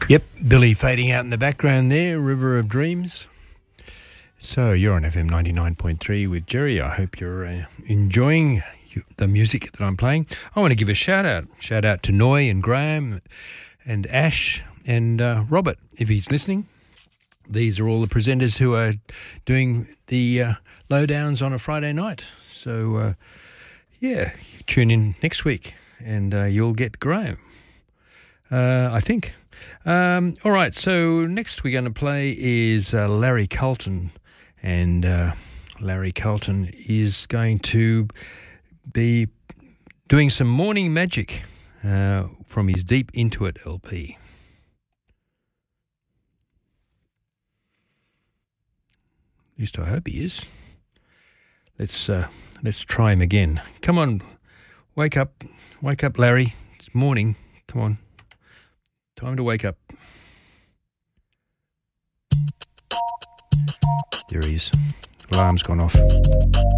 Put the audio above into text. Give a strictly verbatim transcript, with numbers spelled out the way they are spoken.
Yep, Billy fading out in the background there, River of Dreams. So you're on F M ninety-nine point three with Jerry. I hope you're uh, enjoying the music that I'm playing. I want to give a shout out. Shout out to Noy and Graham and Ash and uh, Robert, if he's listening. These are all the presenters who are doing the uh, lowdowns on a Friday night. So, uh, yeah, tune in next week and uh, you'll get Graham, uh, I think. Um, all right, so next we're going to play is uh, Larry Carlton. And uh, Larry Carlton is going to be doing some morning magic uh, from his Deep Into It L P. At least I hope he is. Let's uh, let's try him again. Come on, wake up, wake up, Larry. It's morning. Come on, time to wake up. There he is. Alarm's gone off.